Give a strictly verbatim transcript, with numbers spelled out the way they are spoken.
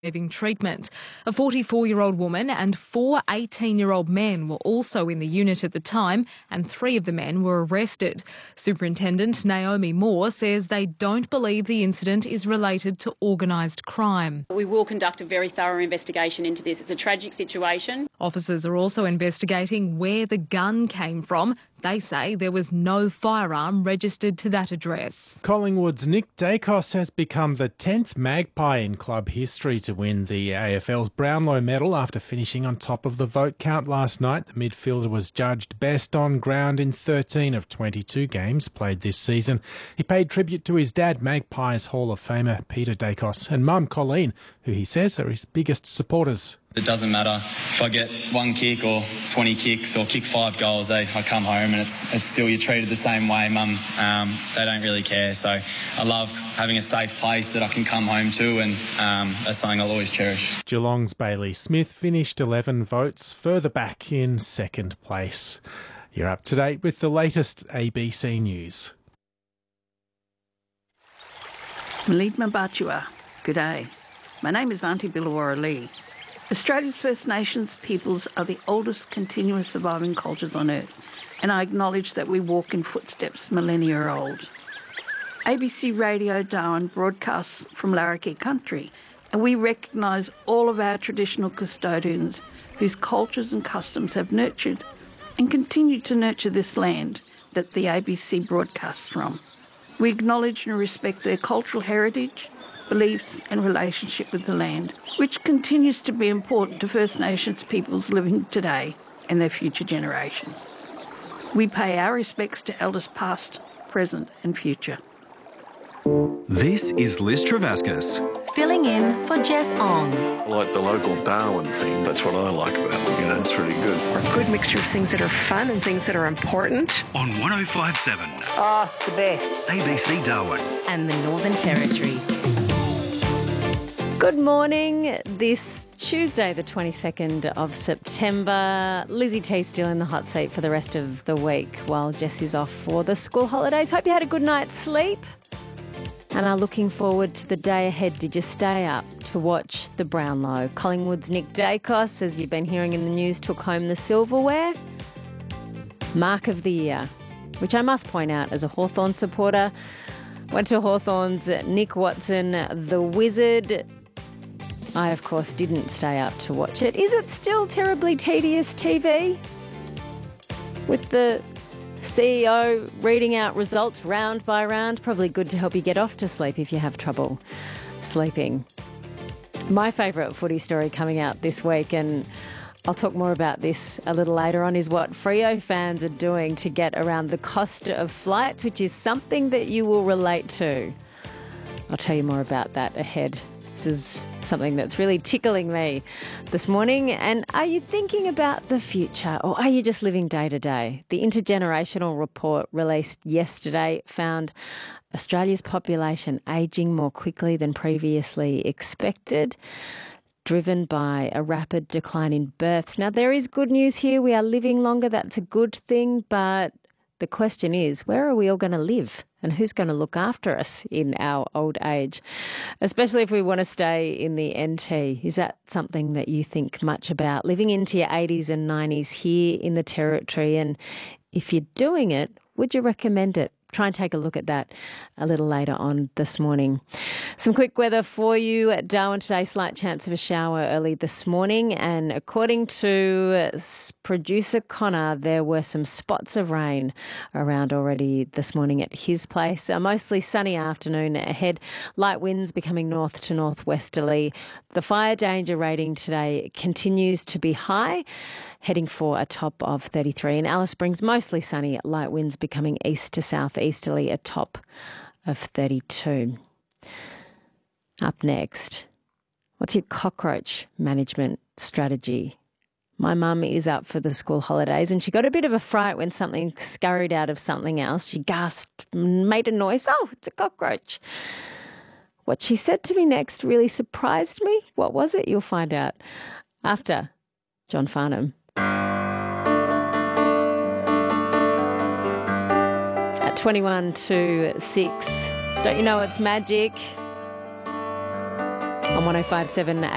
receiving treatment. A forty-four-year-old woman and four eighteen-year-old men were also in the unit at the time, and three of the men were arrested. Superintendent Naomi Moore says they don't believe the incident is related to organised crime. We will conduct a very thorough investigation into this. It's a tragic situation. Officers are also investigating where the gun came from. They say there was no firearm registered to that address. Collingwood's Nick Dacos has become the tenth Magpie in club history to win the A F L's Brownlow medal after finishing on top of the vote count last night. The midfielder was judged best on ground in thirteen of twenty-two games played this season. He paid tribute to his dad, Magpies Hall of Famer Peter Dacos, and mum Colleen, who he says are his biggest supporters. It doesn't matter if I get one kick or twenty kicks or kick five goals. They, I come home and it's it's still you're treated the same way, Mum. Um, they don't really care. So I love having a safe place that I can come home to, and um, that's something I'll always cherish. Geelong's Bailey Smith finished eleven votes further back in second place. You're up to date with the latest A B C News. Malidma Batua, good day. My name is Auntie Billawara Lee. Australia's First Nations peoples are the oldest continuous surviving cultures on Earth, and I acknowledge that we walk in footsteps millennia old. A B C Radio Darwin broadcasts from Larrakia country, and we recognise all of our traditional custodians whose cultures and customs have nurtured and continue to nurture this land that the A B C broadcasts from. We acknowledge and respect their cultural heritage, beliefs and relationship with the land, which continues to be important to First Nations peoples living today and their future generations. We pay our respects to elders past, present and future. This is Liz Travascus. Filling in for Jess Ong. I like the local Darwin thing. That's what I like about it. You know, it's really good. A good mixture of things that are fun and things that are important. On one oh five point seven. Ah, oh, the best. A B C Darwin. And the Northern Territory. Good morning. This Tuesday, the twenty-second of September. Lizzie T still in the hot seat for the rest of the week while Jess is off for the school holidays. Hope you had a good night's sleep and are looking forward to the day ahead. Did you stay up to watch the Brownlow? Collingwood's Nick Dacos, as you've been hearing in the news, took home the silverware. Mark of the year, which I must point out as a Hawthorn supporter, went to Hawthorn's Nick Watson, the Wizard. I, of course, didn't stay up to watch it. Is it still terribly tedious T V? With the C E O reading out results round by round, probably good to help you get off to sleep if you have trouble sleeping. My favourite footy story coming out this week, and I'll talk more about this a little later on, is what Freo fans are doing to get around the cost of flights, which is something that you will relate to. I'll tell you more about that ahead. This is something that's really tickling me this morning. And are you thinking about the future, or are you just living day to day? The intergenerational report released yesterday found Australia's population ageing more quickly than previously expected, driven by a rapid decline in births. Now, there is good news here. We are living longer. That's a good thing. But the question is, where are we all going to live? And who's going to look after us in our old age, especially if we want to stay in the N T? Is that something that you think much about, living into your eighties and nineties here in the Territory? And if you're doing it, would you recommend it? Try and take a look at that a little later on this morning. Some quick weather for you at Darwin today. Slight chance of a shower early this morning. And according to producer Connor, there were some spots of rain around already this morning at his place. A mostly sunny afternoon ahead. Light winds becoming north to northwesterly. The fire danger rating today continues to be high, heading for a top of thirty-three. In Alice Springs, mostly sunny, light winds becoming east to southeasterly, a top of thirty-two. Up next, what's your cockroach management strategy? My mum is up for the school holidays and she got a bit of a fright when something scurried out of something else. She gasped, made a noise. Oh, it's a cockroach. What she said to me next really surprised me. What was it? You'll find out after John Farnham. At twenty-one to six, don't you know it's magic? On one oh five point seven